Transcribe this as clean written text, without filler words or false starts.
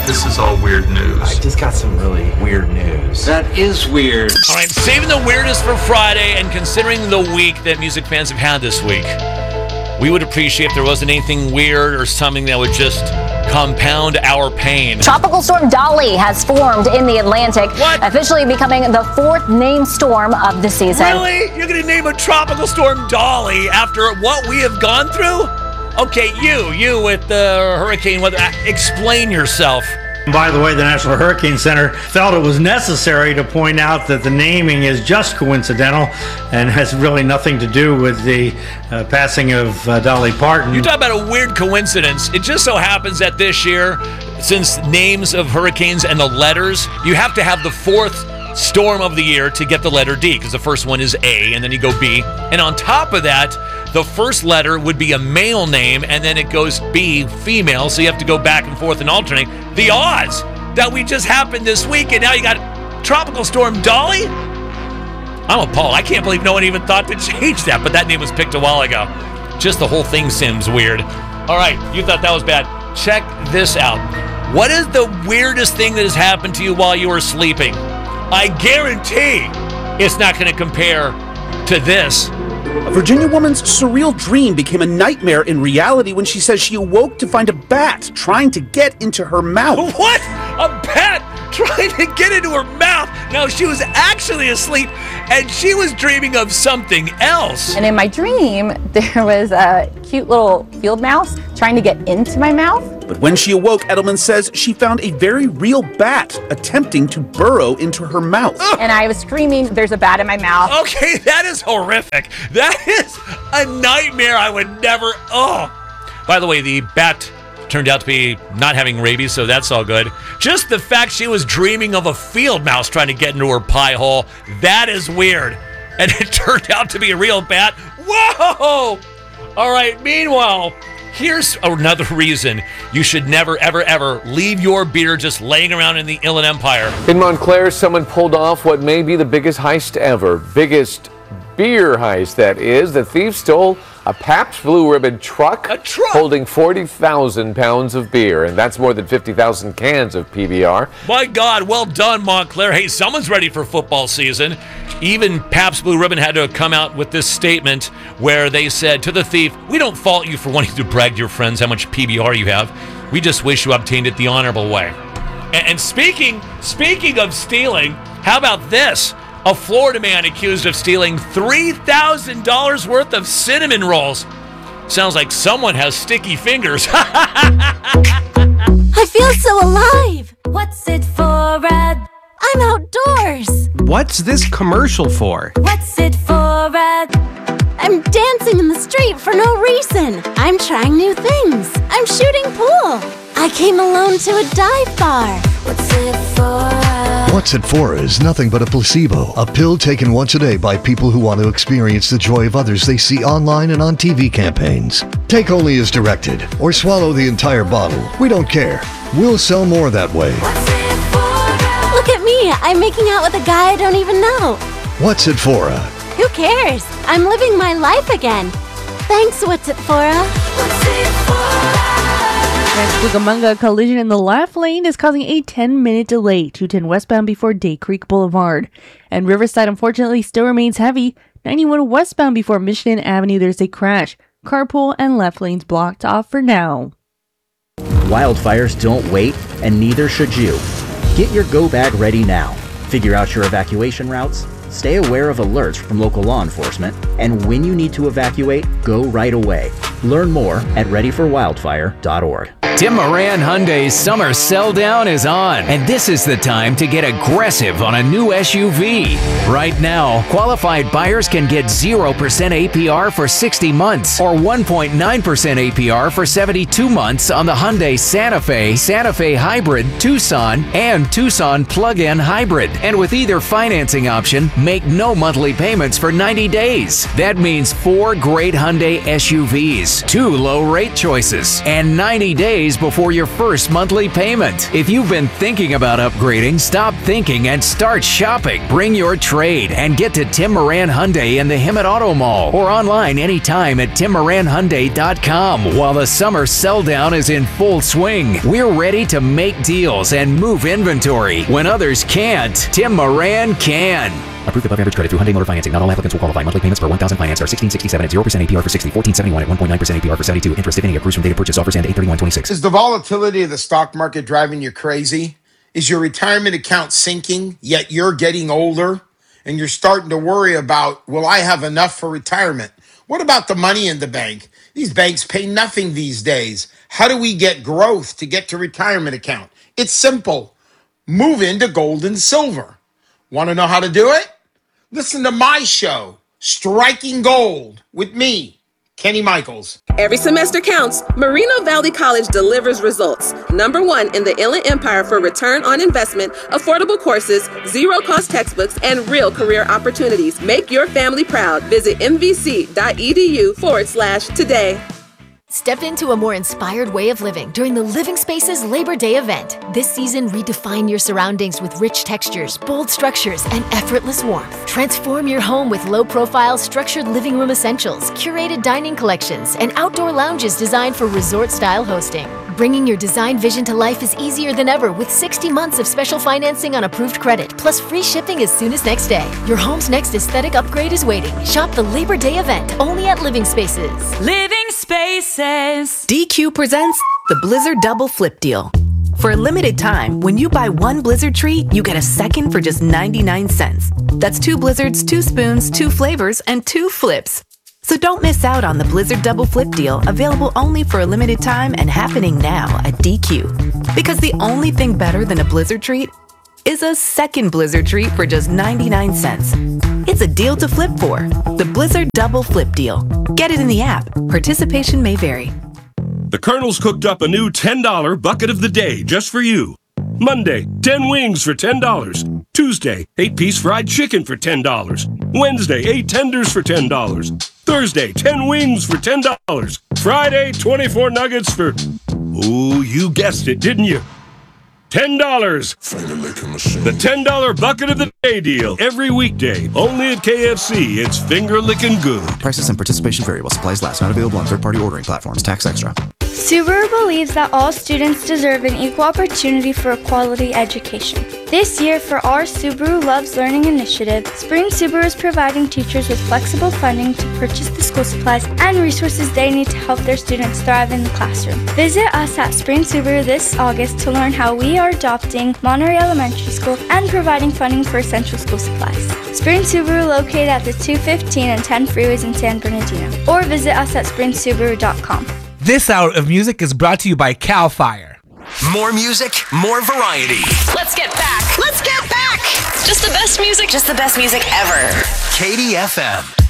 This is all weird news. I just got some really weird news. That is weird. All right, saving the weirdest for Friday, and considering the week that music fans have had this week, we would appreciate if there wasn't anything weird or something that would just compound our pain. Tropical storm Dolly has formed in the Atlantic, officially becoming the fourth named storm of the season. Really? You're going to name a tropical storm Dolly after what we have gone through? Okay, you with the hurricane weather, explain yourself. By the way, the National Hurricane Center felt it was necessary to point out that the naming is just coincidental and has really nothing to do with the passing of Dolly Parton. You talk about a weird coincidence. It just so happens that this year, since names of hurricanes and the letters, you have to have the fourth storm of the year to get the letter D, because the first one is A, and then you go B. And on top of that, the first letter would be a male name, and then it goes B, female, so you have to go back and forth and alternate. The odds that we just happened this week, and now you got Tropical Storm Dolly? I'm appalled. I can't believe no one even thought to change that, but that name was picked a while ago. Just the whole thing seems weird. All right, you thought that was bad. Check this out. What is the weirdest thing that has happened to you while you were sleeping? I guarantee it's not going to compare to this. A Virginia woman's surreal dream became a nightmare in reality when she says she awoke to find a bat trying to get into her mouth. What? A bat trying to get into her mouth? No, she was actually asleep, and she was dreaming of something else. And in my dream, there was a cute little field mouse trying to get into my mouth. But when she awoke, Edelman says she found a very real bat attempting to burrow into her mouth. And I was screaming, there's a bat in my mouth. Okay, that is horrific. That is a nightmare I would never... By the way, the bat turned out to be not having rabies, so that's all good. Just the fact she was dreaming of a field mouse trying to get into her pie hole, that is weird. And it turned out to be a real bat. Whoa! All right, meanwhile, here's another reason you should never, ever, ever leave your beer just laying around in the Inland Empire. In Montclair, someone pulled off what may be the biggest heist ever. Biggest beer heist, that is. The thief stole a Pabst Blue Ribbon truck, holding 40,000 pounds of beer, and that's more than 50,000 cans of PBR. My God, well done, Montclair. Hey, someone's ready for football season. Even Pabst Blue Ribbon had to come out with this statement where they said to the thief, "We don't fault you for wanting to brag to your friends how much PBR you have. We just wish you obtained it the honorable way." And speaking of stealing, how about this? A Florida man accused of stealing $3,000 worth of cinnamon rolls. Sounds like someone has sticky fingers. I feel so alive. What's it for, Red? I'm outdoors. What's this commercial for? What's it for, Red? I'm dancing in the street for no reason. I'm trying new things. I'm shooting pool. I came alone to a dive bar. What's it for, Red? What's It For is nothing but a placebo, a pill taken once a day by people who want to experience the joy of others they see online and on TV campaigns. Take only as directed, or swallow the entire bottle. We don't care. We'll sell more that way. Look at me. I'm making out with a guy I don't even know. What's It For? Who cares? I'm living my life again. Thanks, What's It For? What's it for? Cucamonga collision in the left lane is causing a 10-minute delay. 210 westbound before Day Creek Boulevard. And Riverside, unfortunately, still remains heavy. 91 westbound before Michigan Avenue, there's a crash. Carpool and left lanes blocked off for now. Wildfires don't wait, and neither should you. Get your go bag ready now. Figure out your evacuation routes. Stay aware of alerts from local law enforcement, and when you need to evacuate, go right away. Learn more at readyforwildfire.org. Tim Moran Hyundai's summer sell down is on, and this is the time to get aggressive on a new SUV. Right now, qualified buyers can get 0% APR for 60 months or 1.9% APR for 72 months on the Hyundai Santa Fe Hybrid, Tucson, and Tucson Plug-in Hybrid. And with either financing option, make no monthly payments for 90 days. That means 4 great Hyundai SUVs, 2 low rate choices, and 90 days days before your first monthly payment. If you've been thinking about upgrading, stop thinking and start shopping. Bring your trade and get to Tim Moran Hyundai in the Hemet Auto Mall or online anytime at timmoranhyundai.com. While the summer sell down is in full swing, we're ready to make deals and move inventory. When others can't, Tim Moran can. Approved above average credit through Hyundai Motor Financing. Not all applicants will qualify. Monthly payments for 1,000 finance are $1,667 at 0% APR for 60, $1,471 at 1.9% APR for 72. Interest, if any, accrues from date of purchase. Offers end 8/31/26. Is the volatility of the stock market driving you crazy? Is your retirement account sinking, yet you're getting older and you're starting to worry about, will I have enough for retirement? What about the money in the bank? These banks pay nothing these days. How do we get growth to get to retirement account? It's simple. Move into gold and silver. Want to know how to do it? Listen to my show, Striking Gold, with me, Kenny Michaels. Every semester counts. Moreno Valley College delivers results. #1 in the Inland Empire for return on investment, affordable courses, zero-cost textbooks, and real career opportunities. Make your family proud. Visit mvc.edu/today. Step into a more inspired way of living during the Living Spaces Labor Day event. This season, redefine your surroundings with rich textures, bold structures, and effortless warmth. Transform your home with low-profile, structured living room essentials, curated dining collections, and outdoor lounges designed for resort-style hosting. Bringing your design vision to life is easier than ever with 60 months of special financing on approved credit, plus free shipping as soon as next day. Your home's next aesthetic upgrade is waiting. Shop the Labor Day event only at Living Spaces. Living Spaces. DQ presents the Blizzard Double Flip Deal. For a limited time, when you buy one Blizzard treat, you get a second for just 99 cents. That's 2 Blizzards, 2 spoons, 2 flavors, and 2 flips. So don't miss out on the Blizzard Double Flip Deal, available only for a limited time and happening now at DQ. Because the only thing better than a Blizzard treat is a second Blizzard treat for just 99 cents. It's a deal to flip for. The Blizzard Double Flip Deal. Get it in the app. Participation may vary. The Colonel's cooked up a new $10 bucket of the day just for you. Monday, 10 wings for $10. Tuesday, 8-piece fried chicken for $10. Wednesday, 8 tenders for $10. Thursday, 10 wings for $10. Friday, 24 nuggets for... Ooh, you guessed it, didn't you? $10. The $10 bucket of the day deal. Every weekday, only at KFC. It's finger licking good. Prices and participation vary while supplies last. Not available on third-party ordering platforms. Tax extra. Subaru believes that all students deserve an equal opportunity for a quality education. This year, for our Subaru Loves Learning initiative, Spring Subaru is providing teachers with flexible funding to purchase the school supplies and resources they need to help their students thrive in the classroom. Visit us at Spring Subaru this August to learn how we are adopting Monterey Elementary School and providing funding for essential school supplies. Spring Subaru, located at the 215 and 10 freeways in San Bernardino, or visit us at springsubaru.com. This hour of music is brought to you by CAL FIRE. More music, more variety. Let's get back. Let's get back. Just the best music. Just the best music ever. KDFM.